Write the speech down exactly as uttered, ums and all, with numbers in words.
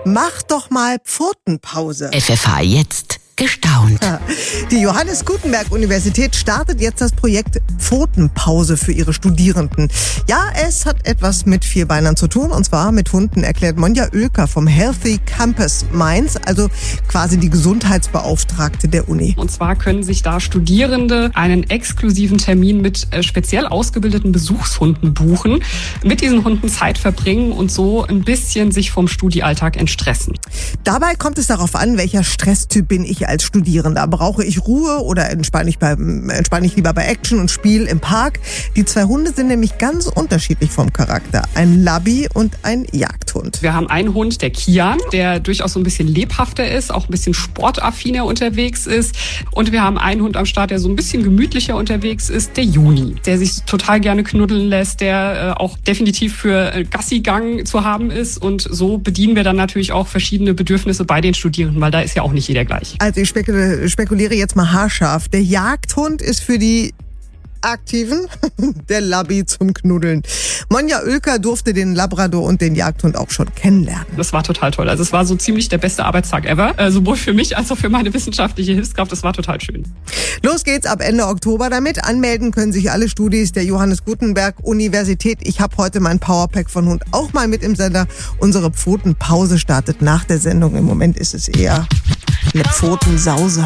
Mach doch mal Pfotenpause. F F H jetzt gestaunt. Die Johannes Gutenberg Universität startet jetzt das Projekt Pfotenpause für ihre Studierenden. Ja, es hat etwas mit Vierbeinern zu tun, und zwar mit Hunden, erklärt Monja Oelker vom Healthy Campus Mainz, also quasi die Gesundheitsbeauftragte der Uni. Und zwar können sich da Studierende einen exklusiven Termin mit äh, speziell ausgebildeten Besuchshunden buchen, mit diesen Hunden Zeit verbringen und so ein bisschen sich vom Studiealltag entstressen. Dabei kommt es darauf an, welcher Stresstyp bin ich als Studierender. Brauche ich Ruhe oder entspanne ich, beim, entspanne ich lieber bei Action und Spiel im Park? Die zwei Hunde sind nämlich ganz unterschiedlich vom Charakter. Ein Labby und ein Jagdhund. Wir haben einen Hund, der Kian, der durchaus so ein bisschen lebhafter ist, auch ein bisschen sportaffiner unterwegs ist. Und wir haben einen Hund am Start, der so ein bisschen gemütlicher unterwegs ist, der Juni, der sich total gerne knuddeln lässt, der äh, auch definitiv für äh, Gassigang zu haben ist. Und so bedienen wir dann natürlich auch verschiedene Bedürfnisse bei den Studierenden, weil da ist ja auch nicht jeder gleich. Also ich spekul- spekuliere jetzt mal haarscharf. Der Jagdhund ist für die Aktiven, der Labby zum Knuddeln. Monja Oelker durfte den Labrador und den Jagdhund auch schon kennenlernen. Das war total toll. Also es war so ziemlich der beste Arbeitstag ever. Äh, sowohl für mich als auch für meine wissenschaftliche Hilfskraft. Das war total schön. Los geht's ab Ende Oktober damit. Anmelden können sich alle Studis der Johannes Gutenberg Universität. Ich habe heute mein Powerpack von Hund auch mal mit im Sender. Unsere Pfotenpause startet nach der Sendung. Im Moment ist es eher eine Pfotensause.